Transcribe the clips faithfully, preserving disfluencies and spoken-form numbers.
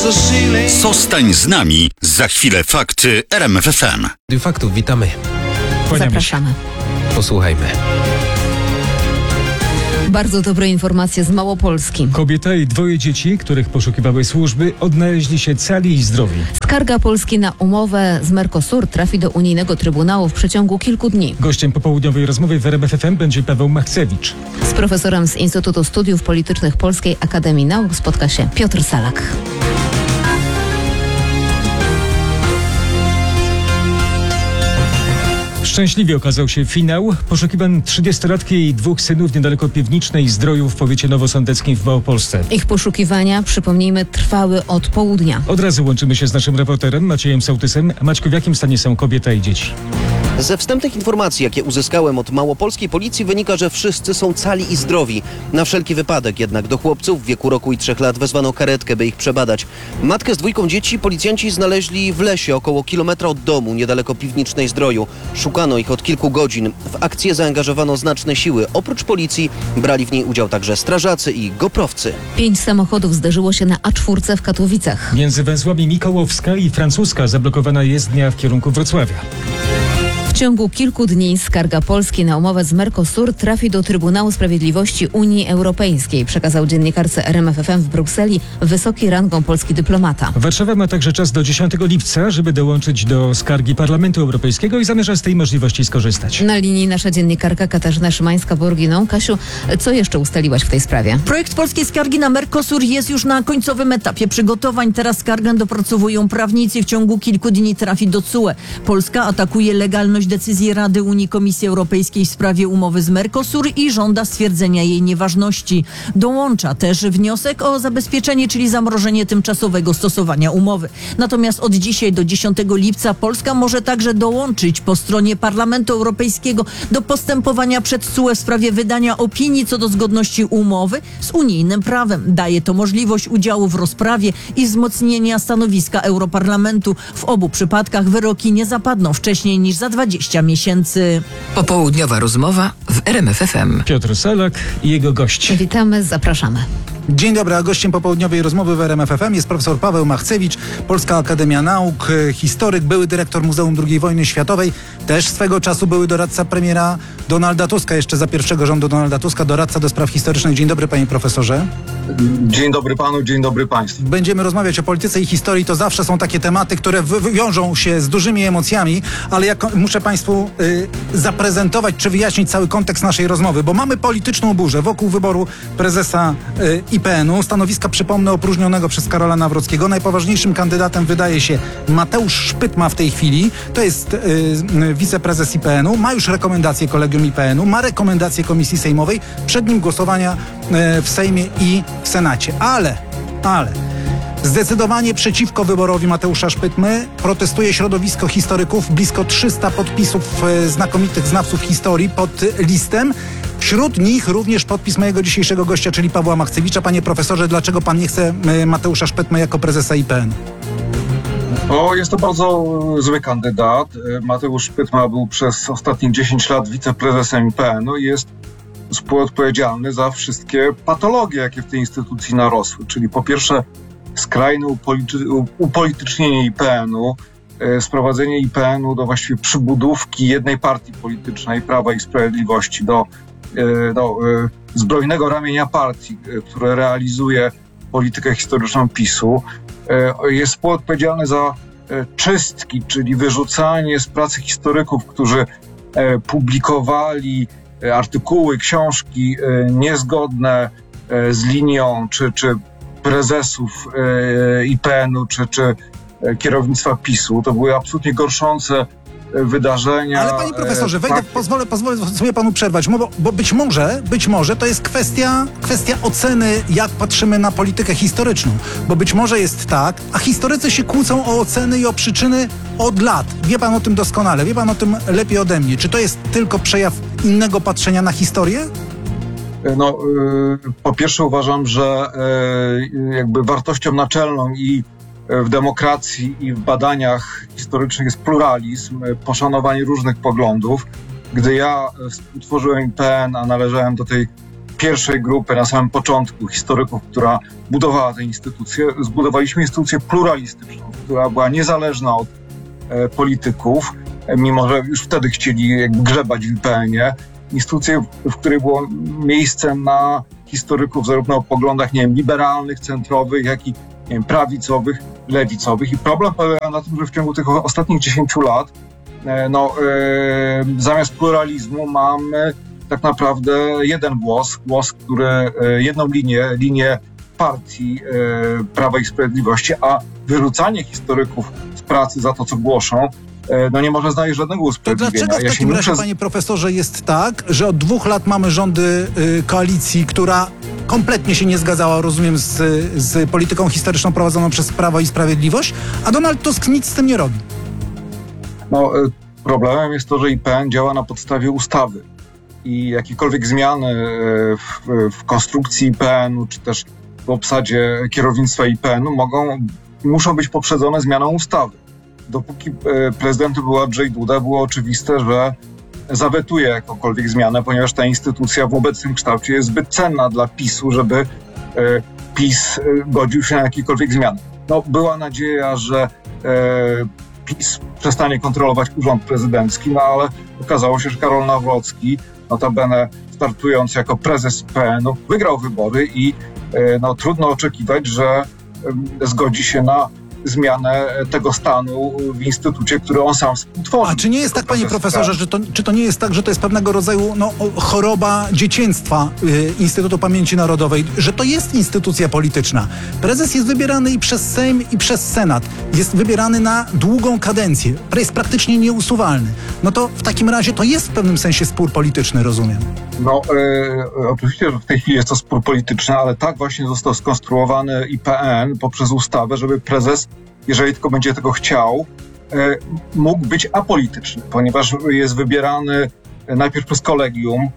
Zostań z nami. Za chwilę fakty R M F F M. Faktów, witamy. Kłaniamy Zapraszamy. Się. Posłuchajmy. Bardzo dobre informacje z Małopolski. Kobieta i dwoje dzieci, których poszukiwały służby, odnaleźli się cali i zdrowi. Skarga Polski na umowę z Mercosur trafi do unijnego trybunału w przeciągu kilku dni. Gościem popołudniowej rozmowy w R M F F M będzie Paweł Machcewicz. Z profesorem z Instytutu Studiów Politycznych Polskiej Akademii Nauk spotka się Piotr Salak. Szczęśliwie okazał się finał. Poszukiwan trzydziestolatki i dwóch synów niedaleko Piwnicznej Zdroju w powiecie nowosądeckim w Małopolsce. Ich poszukiwania, przypomnijmy, trwały od południa. Od razu łączymy się z naszym reporterem Maciejem Sołtysem. Maćku, w jakim stanie są kobieta i dzieci? Ze wstępnych informacji, jakie uzyskałem od małopolskiej policji, wynika, że wszyscy są cali i zdrowi. Na wszelki wypadek jednak do chłopców w wieku roku i trzech lat wezwano karetkę, by ich przebadać. Matkę z dwójką dzieci policjanci znaleźli w lesie około kilometra od domu, niedaleko Piwnicznej Zdroju. Szukano ich od kilku godzin. W akcję zaangażowano znaczne siły. Oprócz policji brali w niej udział także strażacy i goprowcy. Pięć samochodów zderzyło się na A cztery w Katowicach. Między węzłami Mikołowska i Francuska zablokowana jezdnia w kierunku Wrocławia. W ciągu kilku dni skarga Polski na umowę z Mercosur trafi do Trybunału Sprawiedliwości Unii Europejskiej, przekazał dziennikarce R M F F M w Brukseli wysoki rangą polski dyplomata. Warszawa ma także czas do dziesiątego lipca, żeby dołączyć do skargi Parlamentu Europejskiego i zamierza z tej możliwości skorzystać. Na linii nasza dziennikarka Katarzyna Szymańska-Borginą. Kasiu, co jeszcze ustaliłaś w tej sprawie? Projekt polskiej skargi na Mercosur jest już na końcowym etapie przygotowań. Teraz skargę dopracowują prawnicy. W ciągu kilku dni trafi do C U E. Polska atakuje legalność decyzji Rady Unii Komisji Europejskiej w sprawie umowy z Mercosur i żąda stwierdzenia jej nieważności. Dołącza też wniosek o zabezpieczenie, czyli zamrożenie tymczasowego stosowania umowy. Natomiast od dzisiaj do dziesiątego lipca Polska może także dołączyć po stronie Parlamentu Europejskiego do postępowania przed C U E w sprawie wydania opinii co do zgodności umowy z unijnym prawem. Daje to możliwość udziału w rozprawie i wzmocnienia stanowiska Europarlamentu. W obu przypadkach wyroki nie zapadną wcześniej niż za dwadzieścia miesięcy. Popołudniowa rozmowa w R M F F M. Piotr Salak i jego gość. Witamy, zapraszamy. Dzień dobry, a gościem popołudniowej rozmowy w R M F F M jest profesor Paweł Machcewicz, Polska Akademia Nauk, historyk, były dyrektor Muzeum drugiej Wojny Światowej, też swego czasu były doradca premiera Donalda Tuska, jeszcze za pierwszego rządu Donalda Tuska, doradca do spraw historycznych. Dzień dobry, panie profesorze. Dzień dobry panu, dzień dobry państwu. Będziemy rozmawiać o polityce i historii, to zawsze są takie tematy, które wiążą się z dużymi emocjami, ale ja muszę państwu y, zaprezentować czy wyjaśnić cały kontekst naszej rozmowy, bo mamy polityczną burzę wokół wyboru prezesa y, I P N-u. Stanowiska, przypomnę, opróżnionego przez Karola Nawrockiego. Najpoważniejszym kandydatem wydaje się Mateusz Szpytma w tej chwili. To jest y, y, wiceprezes I P N-u. Ma już rekomendację Kolegium I P N-u, ma rekomendację Komisji Sejmowej. Przed nim głosowania y, w Sejmie i w Senacie. Ale, ale zdecydowanie przeciwko wyborowi Mateusza Szpytmy protestuje środowisko historyków. Blisko trzysta podpisów y, znakomitych znawców historii pod listem. Wśród nich również podpis mojego dzisiejszego gościa, czyli Pawła Machcewicza. Panie profesorze, dlaczego pan nie chce Mateusza Szpytmy jako prezesa I P N? O, jest to bardzo zły kandydat. Mateusz Szpytma był przez ostatnich dziesięć lat wiceprezesem I P N-u i jest współodpowiedzialny za wszystkie patologie, jakie w tej instytucji narosły. Czyli po pierwsze skrajne upolity- upolitycznienie I P N-u, sprowadzenie I P N-u do właściwie przybudówki jednej partii politycznej, Prawa i Sprawiedliwości, do do zbrojnego ramienia partii, które realizuje politykę historyczną PiSu, jest współodpowiedzialny za czystki, czyli wyrzucanie z pracy historyków, którzy publikowali artykuły, książki niezgodne z linią czy, czy prezesów I P N-u, czy, czy kierownictwa PiSu. To były absolutnie gorszące wydarzenia. Ale panie profesorze, wejdę, tak. pozwolę, pozwolę sobie panu przerwać, bo, bo być może, być może to jest kwestia, kwestia oceny, jak patrzymy na politykę historyczną. Bo być może jest tak, a historycy się kłócą o oceny i o przyczyny od lat. Wie pan o tym doskonale, wie pan o tym lepiej ode mnie. Czy to jest tylko przejaw innego patrzenia na historię? No, yy, po pierwsze uważam, że yy, jakby wartością naczelną i w demokracji i w badaniach historycznych jest pluralizm, poszanowanie różnych poglądów. Gdy ja utworzyłem I P N, a należałem do tej pierwszej grupy, na samym początku historyków, która budowała tę instytucję, zbudowaliśmy instytucję pluralistyczną, która była niezależna od e, polityków, e, mimo że już wtedy chcieli jakby grzebać w I P N ie. Instytucję, w, w której było miejsce na historyków zarówno o poglądach, nie wiem, liberalnych, centrowych, jak i nie wiem, prawicowych, lewicowych. I problem polega na tym, że w ciągu tych ostatnich dziesięciu lat e, no, e, zamiast pluralizmu mamy tak naprawdę jeden głos, głos, który jedną linię, linię partii e, Prawa i Sprawiedliwości, a wyrzucanie historyków z pracy za to, co głoszą, e, no nie może znaleźć żadnego To usprawiedliwienia. dlaczego w Ja takim się razie, muszę... panie profesorze, jest tak, że od dwóch lat mamy rządy y, koalicji, która kompletnie się nie zgadzała, rozumiem, z, z polityką historyczną prowadzoną przez Prawo i Sprawiedliwość, a Donald Tusk nic z tym nie robi? No, e, problemem jest to, że I P N działa na podstawie ustawy. I jakiekolwiek zmiany w, w konstrukcji I P N u, czy też w obsadzie kierownictwa I P N u mogą, muszą być poprzedzone zmianą ustawy. Dopóki prezydentem był Andrzej Duda, było oczywiste, że zawetuje jakąkolwiek zmianę, ponieważ ta instytucja w obecnym kształcie jest zbyt cenna dla PiSu, żeby PiS godził się na jakiekolwiek zmiany. No, była nadzieja, że PiS przestanie kontrolować urząd prezydencki, no ale okazało się, że Karol Nawrocki, notabene startując jako prezes I P N u, wygrał wybory i no, trudno oczekiwać, że zgodzi się na zmianę tego stanu w instytucie, który on sam współtworzył. A czy nie jest tak, panie profesorze, że to, czy to nie jest tak, że to jest pewnego rodzaju no, choroba dzieciństwa y, Instytutu Pamięci Narodowej, że to jest instytucja polityczna? Prezes jest wybierany i przez Sejm, i przez Senat. Jest wybierany na długą kadencję. Jest praktycznie nieusuwalny. No to w takim razie to jest w pewnym sensie spór polityczny, rozumiem. No, e, oczywiście, że w tej chwili jest to spór polityczny, ale tak właśnie został skonstruowany I P N poprzez ustawę, żeby prezes, jeżeli tylko będzie tego chciał, e, mógł być apolityczny, ponieważ jest wybierany najpierw przez kolegium, e,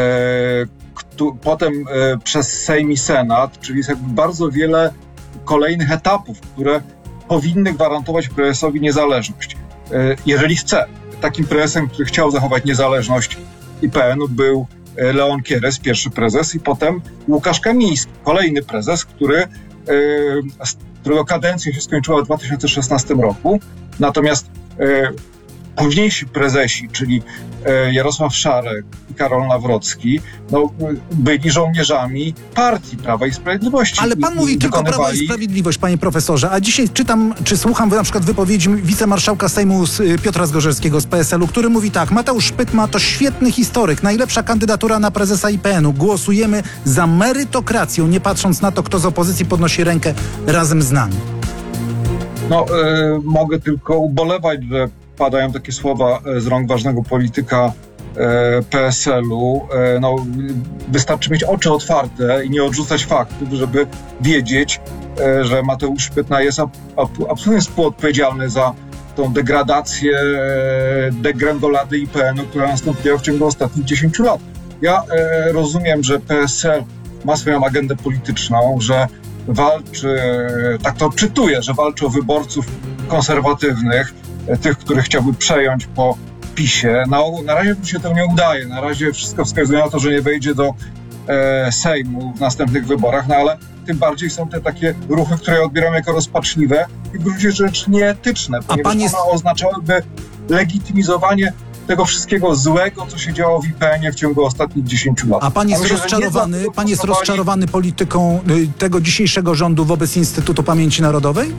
kto, potem e, przez Sejm i Senat, czyli jest jakby bardzo wiele kolejnych etapów, które powinny gwarantować prezesowi niezależność. E, jeżeli chce. Takim prezesem, który chciał zachować niezależność I P N u, był Leon Kieres, pierwszy prezes, i potem Łukasz Kamiński, kolejny prezes, który, którego kadencja się skończyła w dwa tysiące szesnastym roku. Natomiast późniejsi prezesi, czyli Jarosław Szarek i Karol Nawrocki, no, byli żołnierzami partii Prawa i Sprawiedliwości. Ale pan i, mówi i tylko wykonywali... Prawo i Sprawiedliwość, panie profesorze, a dzisiaj czytam, czy słucham na przykład wypowiedzi wicemarszałka Sejmu Piotra Zgorzelskiego z P S el u, który mówi tak: Mateusz Szpytma to świetny historyk, najlepsza kandydatura na prezesa I P N u. Głosujemy za merytokracją, nie patrząc na to, kto z opozycji podnosi rękę razem z nami. No, y, mogę tylko ubolewać, że padają takie słowa z rąk ważnego polityka e, P S el u. E, no, wystarczy mieć oczy otwarte i nie odrzucać faktów, żeby wiedzieć, e, że Mateusz Szpytna jest ab, ab, absolutnie współodpowiedzialny za tą degradację, e, degrengoladę I P N u, która nastąpiła w ciągu ostatnich dziesięciu lat. Ja e, rozumiem, że P S el ma swoją agendę polityczną, że walczy, tak to odczytuję, że walczy o wyborców konserwatywnych, tych, których chciałby przejąć po PiSie. No, na razie mu się to nie udaje. Na razie wszystko wskazuje na to, że nie wejdzie do e, Sejmu w następnych wyborach, no ale tym bardziej są te takie ruchy, które odbieram jako rozpaczliwe i w gruncie rzeczy nieetyczne, ponieważ pan jest... one oznaczałyby legitymizowanie tego wszystkiego złego, co się działo w I P N ie w ciągu ostatnich dziesięciu lat. A pan jest myślę, rozczarowany, nie pan jest głosowali... rozczarowany polityką y, tego dzisiejszego rządu wobec Instytutu Pamięci Narodowej?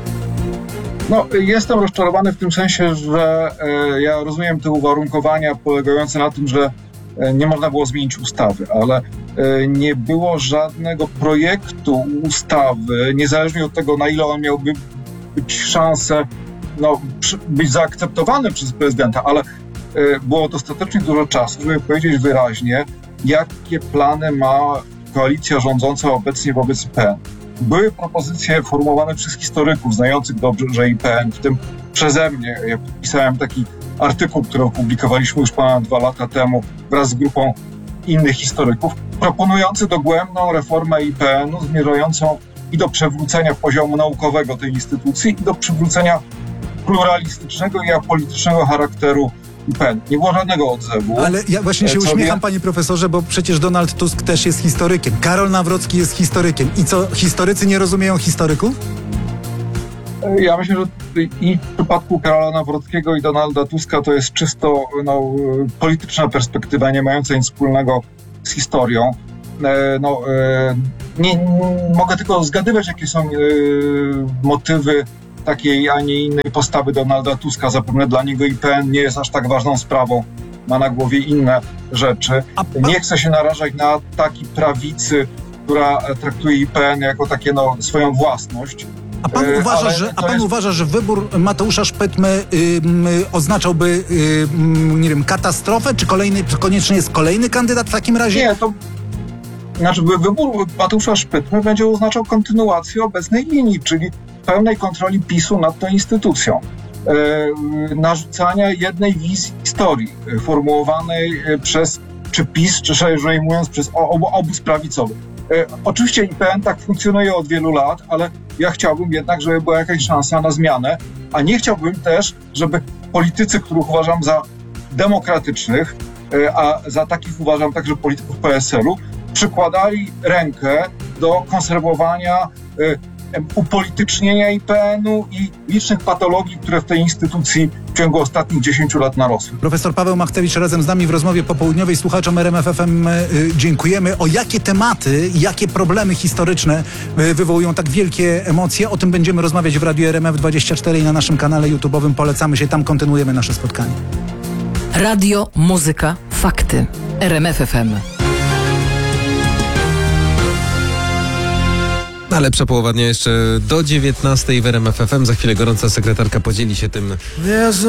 No, jestem rozczarowany w tym sensie, że e, ja rozumiem te uwarunkowania polegające na tym, że e, nie można było zmienić ustawy, ale e, nie było żadnego projektu ustawy, niezależnie od tego, na ile on miałby być szansę no, przy, być zaakceptowany przez prezydenta, ale e, było dostatecznie dużo czasu, żeby powiedzieć wyraźnie, jakie plany ma koalicja rządząca obecnie wobec I P N. Były propozycje formułowane przez historyków znających dobrze I P N, w tym przeze mnie. Ja pisałem taki artykuł, który opublikowaliśmy już ponad dwa lata temu wraz z grupą innych historyków, proponujący dogłębną reformę I P N u, zmierzającą i do przywrócenia poziomu naukowego tej instytucji, i do przywrócenia pluralistycznego i apolitycznego charakteru I P N. Nie było żadnego odzewu. Ale ja właśnie się Co uśmiecham, wie- panie profesorze, bo przecież Donald Tusk też jest historykiem. Karol Nawrocki jest historykiem. I co, historycy nie rozumieją historyków? Ja myślę, że i w przypadku Karola Nawrockiego i Donalda Tuska to jest czysto no, polityczna perspektywa, nie mająca nic wspólnego z historią. E, no, e, nie, nie, mogę tylko zgadywać, jakie są e, motywy takiej, a nie innej postawy Donalda Tuska. Zapewne dla niego I P N nie jest aż tak ważną sprawą. Ma na głowie inne rzeczy. Nie chce się narażać na ataki prawicy, która traktuje I P N jako takie no, swoją własność. A pan, E, uważa, ale że, a to pan jest- uważa, że wybór Mateusza Szpytmy y, y, oznaczałby, y, y, nie wiem, katastrofę? Czy kolejny, czy koniecznie jest kolejny kandydat w takim razie? Nie, to znaczy wy- wybór Mateusza Szpytmy będzie oznaczał kontynuację obecnej linii, czyli pełnej kontroli PiSu nad tą instytucją. E, narzucania jednej wizji historii, e, formułowanej e, przez czy PiS, czy szerzej mówiąc przez o- obu- obóz prawicowy. E, oczywiście I P N tak funkcjonuje od wielu lat, ale ja chciałbym jednak, żeby była jakaś szansa na zmianę, a nie chciałbym też, żeby politycy, których uważam za demokratycznych, e, a za takich uważam także polityków P S L u, przykładali rękę do konserwowania e, upolitycznienia I P N u i licznych patologii, które w tej instytucji w ciągu ostatnich dziesięciu lat narosły. Profesor Paweł Machcewicz razem z nami w rozmowie popołudniowej. Słuchaczom R M F F M y, dziękujemy. O jakie tematy, jakie problemy historyczne y, wywołują tak wielkie emocje? O tym będziemy rozmawiać w Radiu R M F dwadzieścia cztery i na naszym kanale YouTube'owym. Polecamy się, tam kontynuujemy nasze spotkanie. Radio, muzyka, fakty. R M F F M. Ale przepołowa dnia jeszcze do dziewiętnastej w R M F F M. Za chwilę gorąca sekretarka podzieli się tym